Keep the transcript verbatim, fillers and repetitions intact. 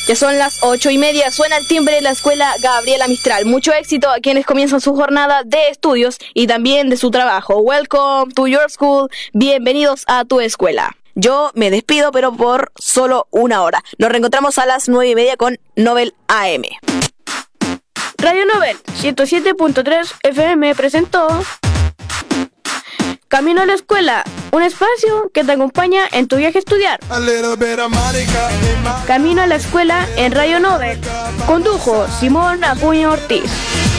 Ya son las ocho y media, suena el timbre de la escuela Gabriela Mistral. Mucho éxito a quienes comienzan su jornada de estudios y también de su trabajo. Welcome to your school, bienvenidos a tu escuela. Yo me despido, pero por solo una hora. Nos reencontramos a las nueve y media con Nobel A M. Radio Nobel ciento siete punto tres F M presentó Camino a la Escuela, un espacio que te acompaña en tu viaje a estudiar. Camino a la Escuela en Radio Nobel. Condujo Simón Acuña Ortiz.